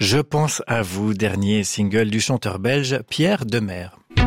Je pense à vous, dernier single du chanteur belge Pierre Demer.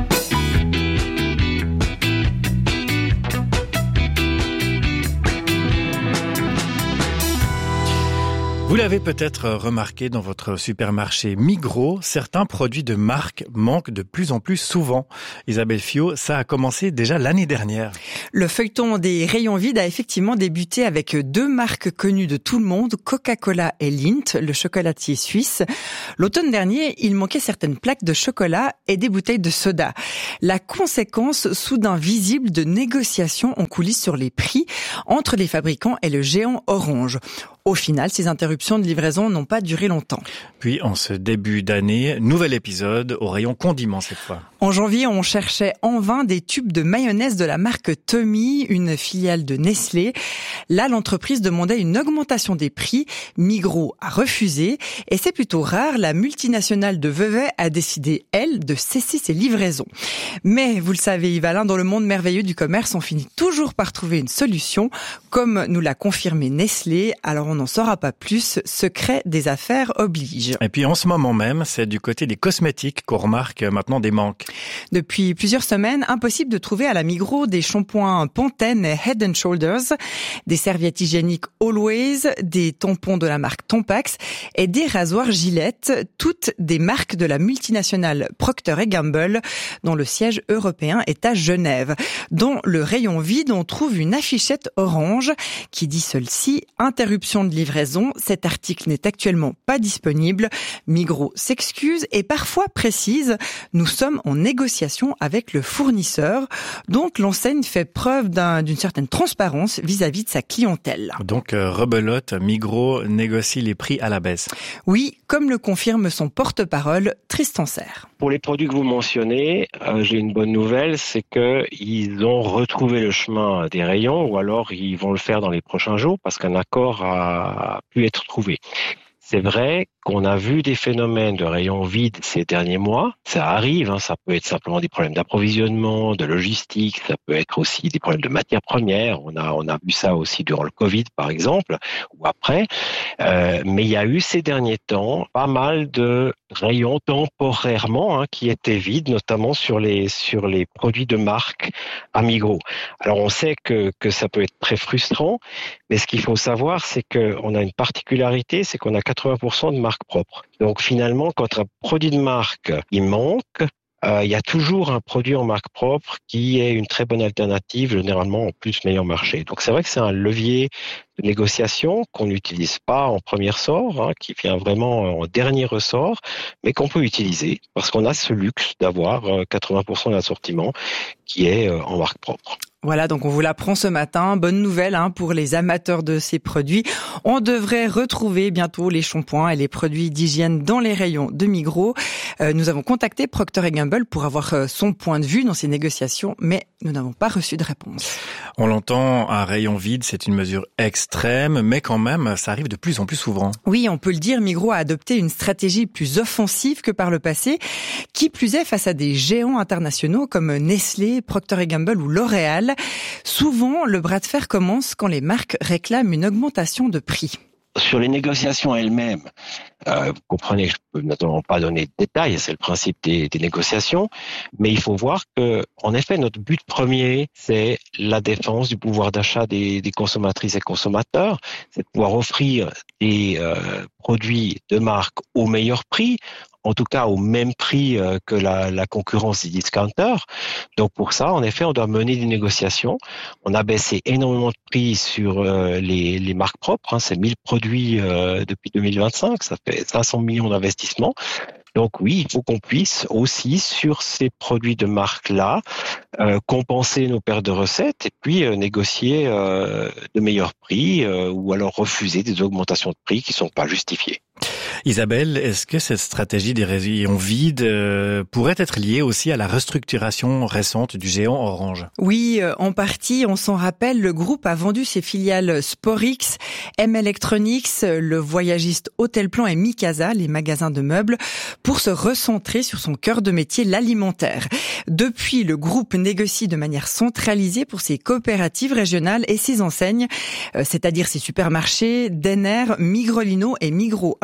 Vous l'avez peut-être remarqué dans votre supermarché Migros, certains produits de marque manquent de plus en plus souvent. Isabelle Fiot, ça a commencé déjà l'année dernière. Le feuilleton des rayons vides a effectivement débuté avec deux marques connues de tout le monde, Coca-Cola et Lindt, le chocolatier suisse. L'automne dernier, il manquait certaines plaques de chocolat et des bouteilles de soda. La conséquence soudain visible de négociations en coulisses sur les prix entre les fabricants et le géant Orange. Au final, ces interruptions de livraison n'ont pas duré longtemps. Puis, en ce début d'année, nouvel épisode au rayon condiments cette fois. En janvier, on cherchait en vain des tubes de mayonnaise de la marque Tommy, une filiale de Nestlé. Là, l'entreprise demandait une augmentation des prix. Migros a refusé. Et c'est plutôt rare, la multinationale de Vevey a décidé, elle, de cesser ses livraisons. Mais, vous le savez, Yves-Alain, dans le monde merveilleux du commerce, on finit toujours par trouver une solution, comme nous l'a confirmé Nestlé. Alors, on n'en saura pas plus, secret des affaires oblige. Et puis en ce moment même, c'est du côté des cosmétiques qu'on remarque maintenant des manques. Depuis plusieurs semaines, impossible de trouver à la Migros des shampoings Pantene et Head & Shoulders, des serviettes hygiéniques Always, des tampons de la marque Tampax et des rasoirs Gillette, toutes des marques de la multinationale Procter & Gamble, dont le siège européen est à Genève. Dans le rayon vide, on trouve une affichette orange qui dit celle-ci, interruption de livraison, cet article n'est actuellement pas disponible. Migros s'excuse et parfois précise, nous sommes en négociation avec le fournisseur. Donc l'enseigne fait preuve d'une certaine transparence vis-à-vis de sa clientèle. Donc rebelote, Migros négocie les prix à la baisse. Oui, comme le confirme son porte-parole, Tristan Serre. Pour les produits que vous mentionnez, j'ai une bonne nouvelle, c'est qu'ils ont retrouvé le chemin des rayons ou alors ils vont le faire dans les prochains jours parce qu'un accord a pu être trouvé. C'est vrai qu'on a vu des phénomènes de rayons vides ces derniers mois. Ça arrive, ça peut être simplement des problèmes d'approvisionnement, de logistique, ça peut être aussi des problèmes de matières premières. On a vu ça aussi durant le Covid, par exemple, ou après. Mais il y a eu ces derniers temps pas mal de rayons temporairement qui étaient vides, notamment sur les produits de marque à Migros. Alors on sait que ça peut être très frustrant, mais ce qu'il faut savoir, c'est qu'on a une particularité, c'est qu'on a 80% de marques propres. Donc finalement, quand un produit de marque il manque, il y a toujours un produit en marque propre qui est une très bonne alternative, généralement en plus meilleur marché. Donc c'est vrai que c'est un levier de négociation qu'on n'utilise pas en premier ressort, qui vient vraiment en dernier ressort, mais qu'on peut utiliser parce qu'on a ce luxe d'avoir 80% de l'assortiment qui est en marque propre. Voilà, donc on vous l'apprend ce matin. Bonne nouvelle pour les amateurs de ces produits. On devrait retrouver bientôt les shampoings et les produits d'hygiène dans les rayons de Migros. Nous avons contacté Procter & Gamble pour avoir son point de vue dans ces négociations, mais nous n'avons pas reçu de réponse. On l'entend, un rayon vide, c'est une mesure extrême, mais quand même, ça arrive de plus en plus souvent. Oui, on peut le dire, Migros a adopté une stratégie plus offensive que par le passé, qui plus est face à des géants internationaux comme Nestlé, Procter & Gamble ou L'Oréal. Souvent, le bras de fer commence quand les marques réclament une augmentation de prix. Sur les négociations elles-mêmes, vous comprenez, je peux naturellement pas donner de détails, c'est le principe des négociations, mais il faut voir que, en effet, notre but premier, c'est la défense du pouvoir d'achat des consommatrices et consommateurs, c'est de pouvoir offrir des produits de marque au meilleur prix, en tout cas au même prix que la concurrence des discounters. Donc pour ça, en effet, on doit mener des négociations. On a baissé énormément de prix sur les marques propres, c'est 1000 produits depuis 2025, ça fait 500 millions d'investissements. Donc oui, il faut qu'on puisse aussi, sur ces produits de marque-là, compenser nos pertes de recettes et puis négocier de meilleurs prix ou alors refuser des augmentations de prix qui ne sont pas justifiées. Isabelle, est-ce que cette stratégie des rayons vides pourrait être liée aussi à la restructuration récente du géant Orange ? Oui, en partie. On s'en rappelle, le groupe a vendu ses filiales Sporix, M Electronics, le voyagiste Hôtelplan et Mikasa, les magasins de meubles, pour se recentrer sur son cœur de métier, l'alimentaire. Depuis, le groupe négocie de manière centralisée pour ses coopératives régionales et ses enseignes, c'est-à-dire ses supermarchés, Denner, Migrolino et Migros Online.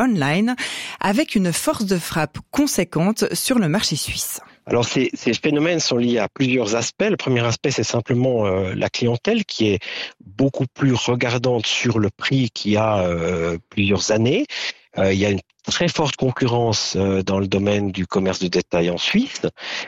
phénomène avec une force de frappe conséquente sur le marché suisse. Alors ces phénomènes sont liés à plusieurs aspects. Le premier aspect, c'est simplement la clientèle qui est beaucoup plus regardante sur le prix qu'il y a plusieurs années. Il y a une très forte concurrence dans le domaine du commerce de détail en Suisse.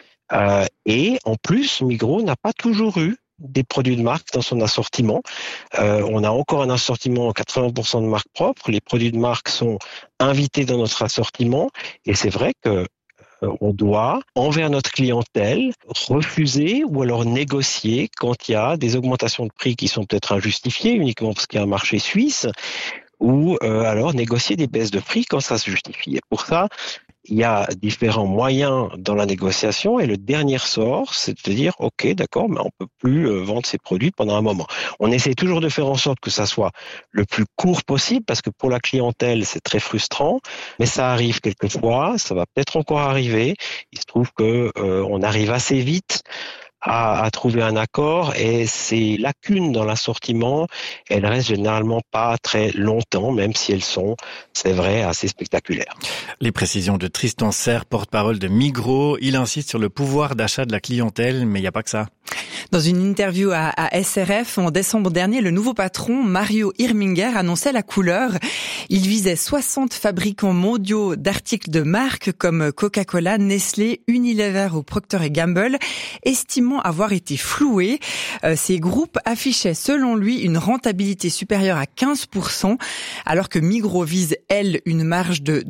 Et en plus, Migros n'a pas toujours eu des produits de marque dans son assortiment. On a encore un assortiment 80% de marques propres. Les produits de marque sont invités dans notre assortiment. Et c'est vrai que on doit, envers notre clientèle, refuser ou alors négocier quand il y a des augmentations de prix qui sont peut-être injustifiées uniquement parce qu'il y a un marché suisse, ou alors négocier des baisses de prix quand ça se justifie. Et pour ça, il y a différents moyens dans la négociation et le dernier sort, c'est de dire ok, d'accord, mais on peut plus vendre ces produits pendant un moment. On essaie toujours de faire en sorte que ça soit le plus court possible parce que pour la clientèle, c'est très frustrant, mais ça arrive quelquefois, ça va peut-être encore arriver. Il se trouve que on arrive assez vite à trouver un accord et ces lacunes dans l'assortiment, elles restent généralement pas très longtemps, même si elles sont, c'est vrai, assez spectaculaires. Les précisions de Tristan Serre, porte-parole de Migros. Il insiste sur le pouvoir d'achat de la clientèle, mais il n'y a pas que ça. Dans une interview à SRF, en décembre dernier, le nouveau patron, Mario Irminger, annonçait la couleur. Il visait 60 fabricants mondiaux d'articles de marque comme Coca-Cola, Nestlé, Unilever ou Procter & Gamble, estimant avoir été floués. Ces groupes affichaient, selon lui, une rentabilité supérieure à 15%, alors que Migros vise, elle, une marge de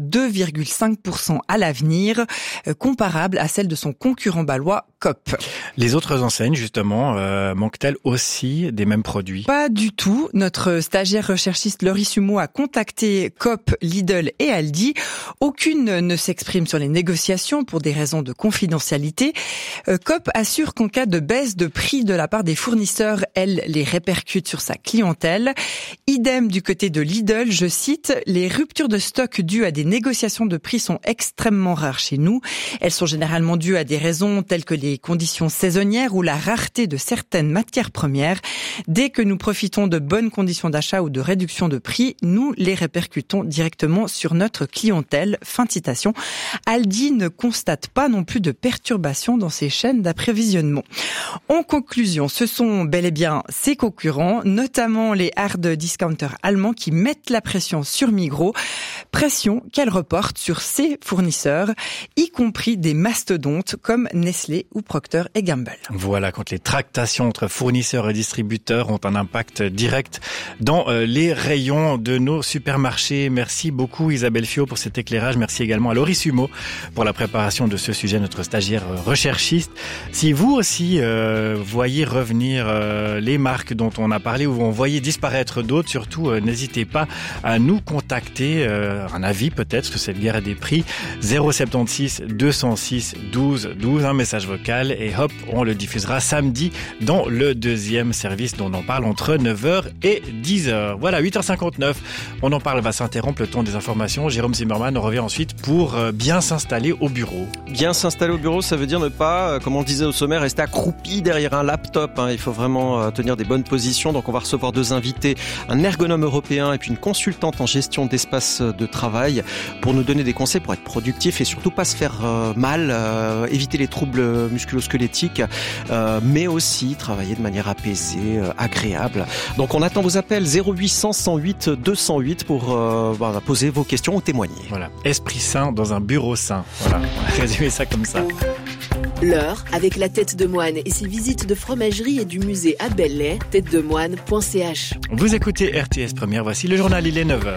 2,5% à l'avenir, comparable à celle de son concurrent balois, Coop. Les autres enseignes, justement, manquent-elles aussi des mêmes produits ? Pas du tout. Notre stagiaire recherchiste Laurie Sumeau a contacté Coop, Lidl et Aldi. Aucune ne s'exprime sur les négociations pour des raisons de confidentialité. Coop assure qu'en cas de baisse de prix de la part des fournisseurs, elle les répercute sur sa clientèle. Idem du côté de Lidl, je cite, « Les ruptures de stock dues à des négociations de prix sont extrêmement rares chez nous. Elles sont généralement dues à des raisons telles que les conditions saisonnières ou la rareté de certaines matières premières. Dès que nous profitons de bonnes conditions d'achat ou de réduction de prix, nous les répercutons directement sur notre clientèle. » Fin de citation. Aldi ne constate pas non plus de perturbations dans ses chaînes d'approvisionnement. En conclusion, ce sont bel et bien ses concurrents, notamment les hard discounters allemands qui mettent la pression sur Migros, pression qu'elle reporte sur ses fournisseurs, y compris des mastodontes comme Nestlé ou Procter & Gamble. Voilà, quand les tractations entre fournisseurs et distributeurs ont un impact direct dans les rayons de nos supermarchés. Merci beaucoup Isabelle Fiot pour cet éclairage. Merci également à Laurie Sumeau pour la préparation de ce sujet, notre stagiaire recherchiste. Si vous aussi voyez revenir les marques dont on a parlé ou vous en voyez disparaître d'autres, surtout n'hésitez pas à nous contacter, un avis peut-être sur cette guerre des prix. 076 206 12 12, un message vocal et hop, on le diffusera samedi dans le deuxième service dont on en parle entre 9h et 10h. Voilà, 8h59, on en parle, va s'interrompre le temps des informations. Jérôme Zimmermann, on revient ensuite pour bien s'installer au bureau. Bien s'installer au bureau, ça veut dire ne pas, comme on le disait au sommaire, rester accroupi derrière un laptop. Il faut vraiment tenir des bonnes positions. Donc on va recevoir deux invités, un ergonome européen et puis une consultante en gestion d'espace de travail pour nous donner des conseils pour être productif et surtout pas se faire mal, éviter les troubles musculo-squelettiques, mais aussi travailler de manière apaisée, agréable. Donc on attend vos appels 0800 108 208 pour poser vos questions ou témoigner. Voilà, esprit sain dans un bureau sain. Voilà, on va résumer ça comme ça. L'heure avec la tête de moine et ses visites de fromagerie et du musée à Belley, têtedemoine.ch. Vous écoutez RTS Première, voici le journal, il est 9h.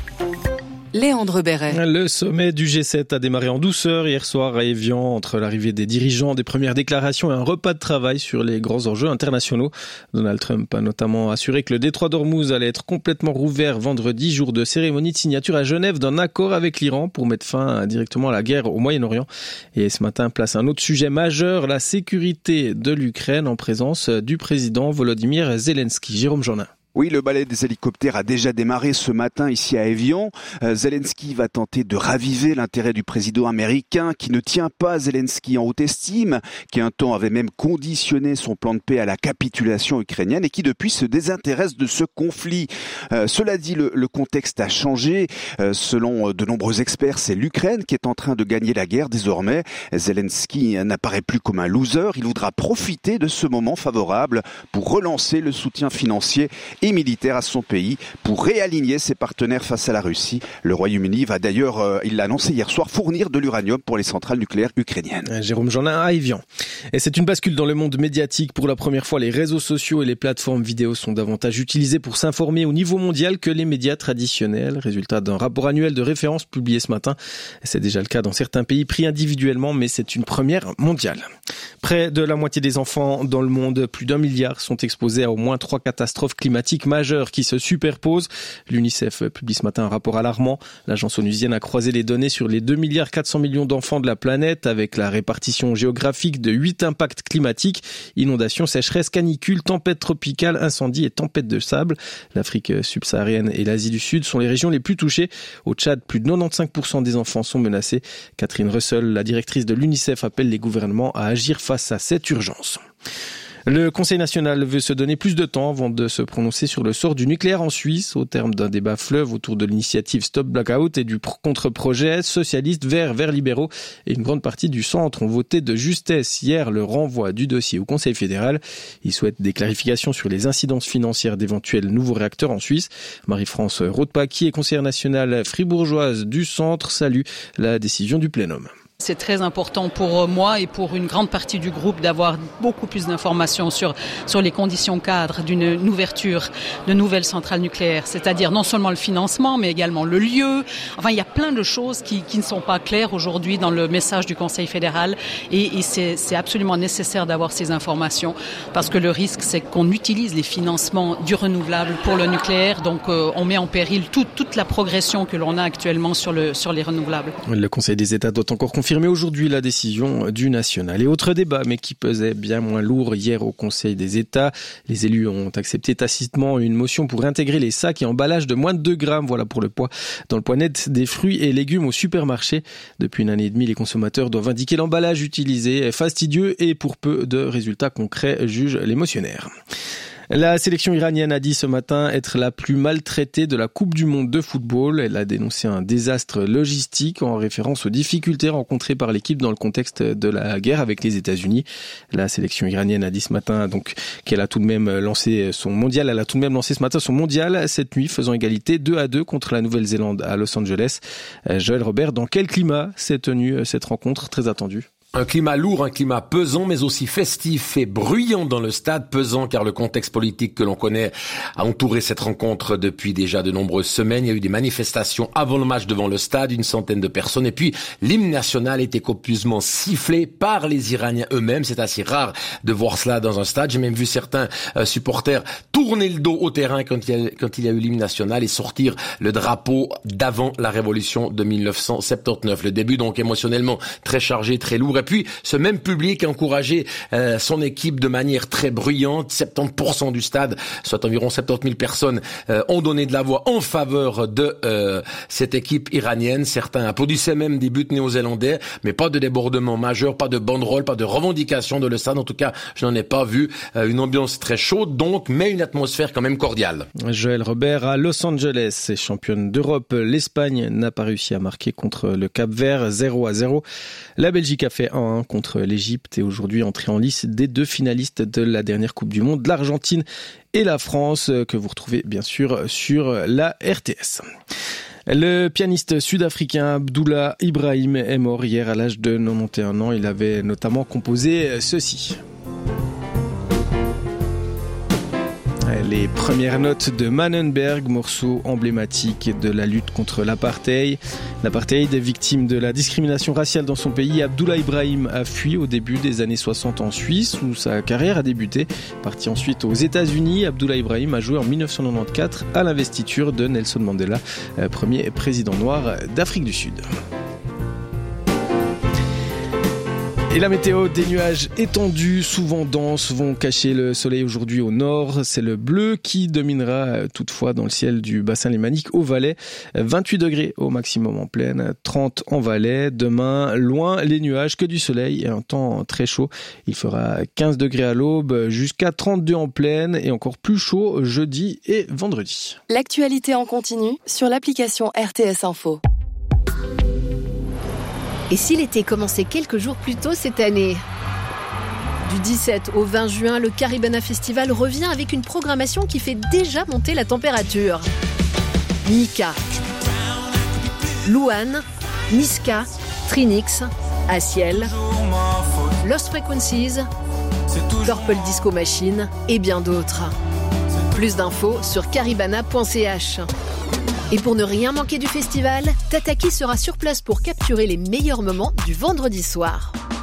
Léandre Béret. Le sommet du G7 a démarré en douceur hier soir à Évian, entre l'arrivée des dirigeants, des premières déclarations et un repas de travail sur les grands enjeux internationaux. Donald Trump a notamment assuré que le détroit d'Ormuz allait être complètement rouvert vendredi, jour de cérémonie de signature à Genève d'un accord avec l'Iran pour mettre fin directement à la guerre au Moyen-Orient. Et ce matin, place un autre sujet majeur, la sécurité de l'Ukraine en présence du président Volodymyr Zelensky. Jérôme Jourdain. Oui, le ballet des hélicoptères a déjà démarré ce matin ici à Évian. Zelensky va tenter de raviver l'intérêt du président américain qui ne tient pas Zelensky en haute estime, qui un temps avait même conditionné son plan de paix à la capitulation ukrainienne et qui depuis se désintéresse de ce conflit. Cela dit, le contexte a changé. Selon de nombreux experts, c'est l'Ukraine qui est en train de gagner la guerre désormais. Zelensky n'apparaît plus comme un loser. Il voudra profiter de ce moment favorable pour relancer le soutien financier et militaire à son pays pour réaligner ses partenaires face à la Russie. Le Royaume-Uni va d'ailleurs, il l'a annoncé hier soir, fournir de l'uranium pour les centrales nucléaires ukrainiennes. Jérôme Jeanlin à Évian. Et c'est une bascule dans le monde médiatique. Pour la première fois, les réseaux sociaux et les plateformes vidéo sont davantage utilisés pour s'informer au niveau mondial que les médias traditionnels. Résultat d'un rapport annuel de référence publié ce matin. C'est déjà le cas dans certains pays pris individuellement, mais c'est une première mondiale. Près de la moitié des enfants dans le monde, plus d'1 milliard, sont exposés à au moins 3 catastrophes climatiques majeures qui se superposent. L'UNICEF publie ce matin un rapport alarmant. L'agence onusienne a croisé les données sur les 2,4 milliards d'enfants de la planète avec la répartition géographique de 8 impacts climatiques, inondations, sécheresses, canicules, tempêtes tropicales, incendies et tempêtes de sable. L'Afrique subsaharienne et l'Asie du Sud sont les régions les plus touchées. Au Tchad, plus de 95% des enfants sont menacés. Catherine Russell, la directrice de l'UNICEF, appelle les gouvernements à agir face à cette urgence. Le Conseil national veut se donner plus de temps avant de se prononcer sur le sort du nucléaire en Suisse, au terme d'un débat fleuve autour de l'initiative Stop Blackout et du contre-projet socialiste Verts libéraux. Et une grande partie du centre ont voté de justesse hier le renvoi du dossier au Conseil fédéral. Ils souhaitent des clarifications sur les incidences financières d'éventuels nouveaux réacteurs en Suisse. Marie-France Rothpa, qui est conseillère nationale fribourgeoise du centre, salue la décision du plénum. C'est très important pour moi et pour une grande partie du groupe d'avoir beaucoup plus d'informations sur les conditions cadres d'une ouverture de nouvelles centrales nucléaires, c'est-à-dire non seulement le financement, mais également le lieu. Enfin, il y a plein de choses qui ne sont pas claires aujourd'hui dans le message du Conseil fédéral et c'est absolument nécessaire d'avoir ces informations parce que le risque, c'est qu'on utilise les financements du renouvelable pour le nucléaire, donc on met en péril toute la progression que l'on a actuellement sur les renouvelables. Le Conseil des États doit encore confirmer aujourd'hui la décision du national. Et autre débat, mais qui pesait bien moins lourd hier au Conseil des États. Les élus ont accepté tacitement une motion pour intégrer les sacs et emballages de moins de 2 grammes, voilà pour le poids, dans le poids net des fruits et légumes au supermarché. Depuis 1 an et demi, les consommateurs doivent indiquer l'emballage utilisé est fastidieux et pour peu de résultats concrets, juge les motionnaires. La sélection iranienne a dit ce matin être la plus maltraitée de la Coupe du Monde de football. Elle a dénoncé un désastre logistique en référence aux difficultés rencontrées par l'équipe dans le contexte de la guerre avec les États-Unis. La sélection iranienne a dit ce matin donc qu'elle a tout de même lancé son mondial. Elle a tout de même lancé ce matin son mondial cette nuit, faisant égalité 2-2 contre la Nouvelle-Zélande à Los Angeles. Joël Robert, dans quel climat s'est tenue cette rencontre très attendue ? Un climat lourd, un climat pesant, mais aussi festif et bruyant dans le stade. Pesant car le contexte politique que l'on connaît a entouré cette rencontre depuis déjà de nombreuses semaines. Il y a eu des manifestations avant le match devant le stade, 100 de personnes. Et puis, l'hymne national était copieusement sifflé par les Iraniens eux-mêmes. C'est assez rare de voir cela dans un stade. J'ai même vu certains supporters tourner le dos au terrain quand il y a eu l'hymne national et sortir le drapeau d'avant la révolution de 1979. Le début donc émotionnellement très chargé, très lourd. Et puis, ce même public a encouragé son équipe de manière très bruyante. 70% du stade, soit environ 70 000 personnes, ont donné de la voix en faveur de cette équipe iranienne. Certains applaudissaient même des buts néo-zélandais, mais pas de débordement majeur, pas de banderole, pas de revendication de le stade. En tout cas, je n'en ai pas vu. Une ambiance très chaude, donc, mais une atmosphère quand même cordiale. Joël Robert à Los Angeles, championne d'Europe. L'Espagne n'a pas réussi à marquer contre le Cap-Vert, 0-0. La Belgique a fait 1-1 contre l'Égypte et aujourd'hui entrée en lice des 2 finalistes de la dernière Coupe du Monde, l'Argentine et la France, que vous retrouvez bien sûr sur la RTS. Le pianiste sud-africain Abdullah Ibrahim est mort hier à l'âge de 91 ans. Il avait notamment composé ceci. Les premières notes de Mannenberg, morceau emblématique de la lutte contre l'apartheid. L'apartheid est victime de la discrimination raciale dans son pays. Abdullah Ibrahim a fui au début des années 60 en Suisse, où sa carrière a débuté. Parti ensuite aux États-Unis, Abdullah Ibrahim a joué en 1994 à l'investiture de Nelson Mandela, premier président noir d'Afrique du Sud. Et la météo, des nuages étendus, souvent denses, vont cacher le soleil aujourd'hui au nord. C'est le bleu qui dominera toutefois dans le ciel du bassin lémanique au Valais. 28 degrés au maximum en plaine, 30 en Valais. Demain, loin les nuages, que du soleil et un temps très chaud. Il fera 15 degrés à l'aube, jusqu'à 32 en plaine et encore plus chaud jeudi et vendredi. L'actualité en continu sur l'application RTS Info. Et si l'été commençait quelques jours plus tôt cette année ? Du 17 au 20 juin, le Caribana Festival revient avec une programmation qui fait déjà monter la température. Nika, Luan, Niska, Trinix, Aciel, Lost Frequencies, Purple Disco Machine et bien d'autres. Plus d'infos sur caribana.ch. Et pour ne rien manquer du festival, Tataki sera sur place pour capturer les meilleurs moments du vendredi soir.